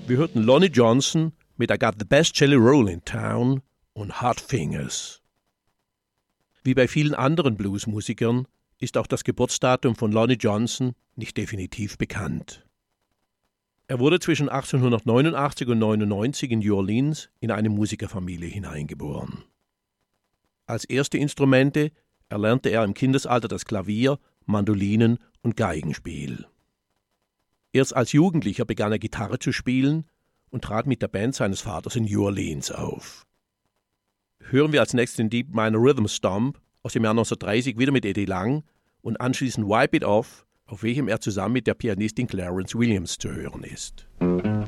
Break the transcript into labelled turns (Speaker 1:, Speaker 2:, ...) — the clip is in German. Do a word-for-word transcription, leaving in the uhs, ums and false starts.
Speaker 1: Wir hörten Lonnie Johnson mit I Got the Best Jelly Roll in Town und Hot Fingers. Wie bei vielen anderen Bluesmusikern ist auch das Geburtsdatum von Lonnie Johnson nicht definitiv bekannt. Er wurde zwischen achtzehnhundertneunundachtzig und neunundneunzig in New Orleans in eine Musikerfamilie hineingeboren. Als erste Instrumente erlernte er im Kindesalter das Klavier, Mandolinen und Geigenspiel. Erst als Jugendlicher begann er Gitarre zu spielen und trat mit der Band seines Vaters in New Orleans auf. Hören wir als nächstes den Deep Minor Rhythm Stomp aus dem Jahr neunzehnhundertdreißig wieder mit Eddie Lang und anschließend Wipe It Off, auf welchem er zusammen mit der Pianistin Clarence Williams zu hören ist.